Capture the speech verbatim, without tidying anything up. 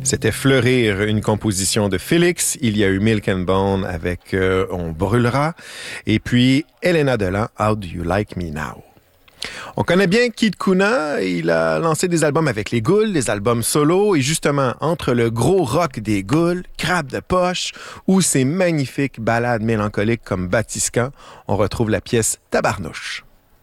C'était Fleurir, une composition de Félix. Il y a eu Milk and Bone avec euh, On brûlera. Et puis Elena Delan, How Do You Like Me Now? On connaît bien Kid Kuna. Il a lancé des albums avec les Goules, des albums solo. Et justement, entre le gros rock des Goules, Crabe de poche, ou ces magnifiques ballades mélancoliques comme Batiscan, on retrouve la pièce Tabarnouche.